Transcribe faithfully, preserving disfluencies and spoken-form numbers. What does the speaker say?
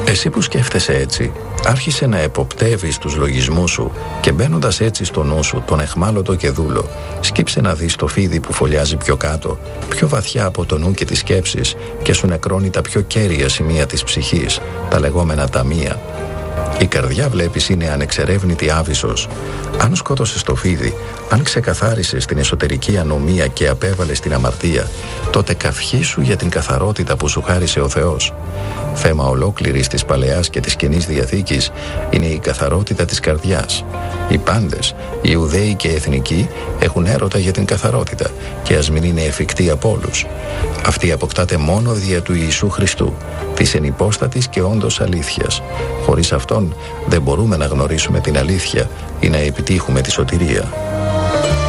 Εσύ που σκέφτεσαι έτσι, άρχισε να εποπτεύεις τους λογισμούς σου και μπαίνοντας έτσι στο νου σου τον αιχμάλωτο και δούλο, σκύψε να δεις το φίδι που φωλιάζει πιο κάτω, πιο βαθιά από το νου και τις σκέψεις και σου νεκρώνει τα πιο κέρια σημεία της ψυχής, τα λεγόμενα ταμεία. Η καρδιά, βλέπεις, είναι ανεξερεύνητη άβυσσος. Αν σκότωσες το φίδι, αν ξεκαθάρισες την εσωτερική ανομία και απέβαλες την αμαρτία, τότε καυχήσου για την καθαρότητα που σου χάρισε ο Θεός. Θέμα ολόκληρης της Παλαιάς και της Καινής Διαθήκης είναι η καθαρότητα της καρδιάς. Οι πάντες, οι Ιουδαίοι και οι εθνικοί, έχουν έρωτα για την καθαρότητα και ας μην είναι εφικτή από όλους. Αυτή αποκτάται μόνο δια του Ιησού Χριστού, της ενυπόστατης και όντως αλήθειας. Χωρίς Αυτόν δεν μπορούμε να γνωρίσουμε την αλήθεια ή να επιτύχουμε τη σωτηρία.